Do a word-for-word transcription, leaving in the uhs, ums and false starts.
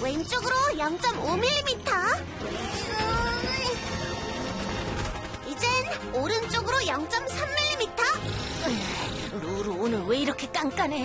왼쪽으로 영 점 오 밀리미터. 이젠 오른쪽으로 영 점 삼 밀리미터. 루루 오늘 왜 이렇게 깐깐해?